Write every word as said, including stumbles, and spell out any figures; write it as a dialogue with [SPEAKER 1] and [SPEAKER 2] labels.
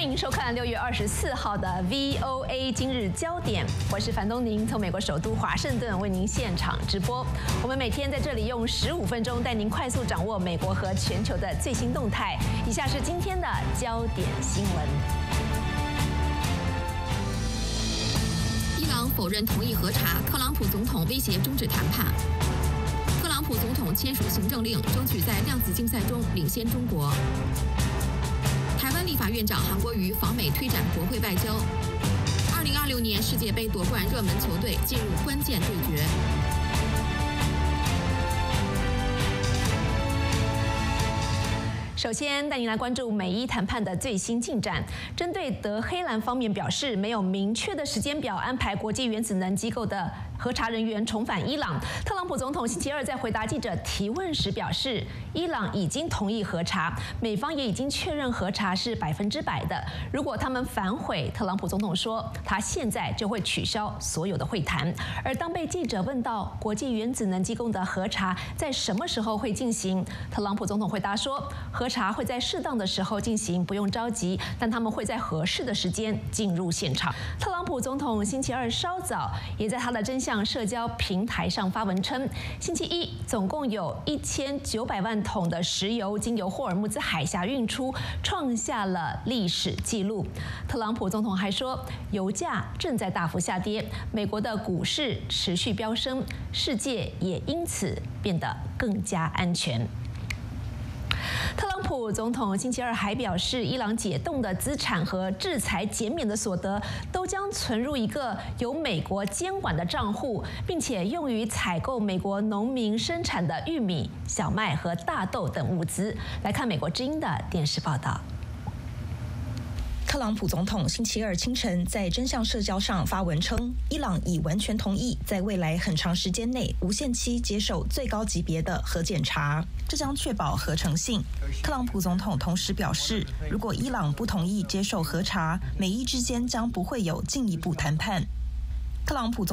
[SPEAKER 1] 迎收看六月二十四号的 V O A 今日焦点，我是樊东宁，从美国首都华盛顿为您现场直播。我们每天在这里用十五分钟带您快速掌握美国和全球的最新动态。以下是今天的焦点新闻。
[SPEAKER 2] 伊朗否认同意核查，特朗普总统威胁终止谈判。特朗普总统签署行政令，争取在量子竞赛中领先中国。台湾立法院长韩国瑜访美推展国会外交。二零二六年世界杯夺冠热门球队进入关键对决。
[SPEAKER 1] 首先，带您来关注美伊谈判的最新进展。针对德黑兰方面表示没有明确的时间表安排国际原子能机构的核查人员重返伊朗，特朗普总统星期二在回答记者提问时表示，伊朗已经同意核查，美方也已经确认核查是百分之百的。如果他们反悔，特朗普总统说他现在就会取消所有的会谈。而当被记者问到国际原子能机构的核查在什么时候会进行，特朗普总统回答说，核查会在适当的时候进行，不用着急，但他们会在合适的时间进入现场。特朗普总统星期二稍早也在他的真相社交平台上发文称，星期一总共有一千九百万桶的石油经由霍尔木兹海峡运出，创下了历史纪录。特朗普总统还说，油价正在大幅下跌，美国的股市持续飙升，世界也因此变得更加安全。特朗普总统星期二还表示，伊朗解冻的资产和制裁减免的所得都将存入一个由美国监管的账户，并且用于采购美国农民生产的玉米、小麦和大豆等物资。来看美国之音的电视报道。
[SPEAKER 3] 特朗普总统星期二清晨在真相社交上发文称，伊朗已完全同意在未来很长时间内无限期接受最高级别的核检查，这将确保合成性。特朗普总统同时表示，如果伊朗不同意接受核查，美伊之间将不会有进一步谈判。特朗普总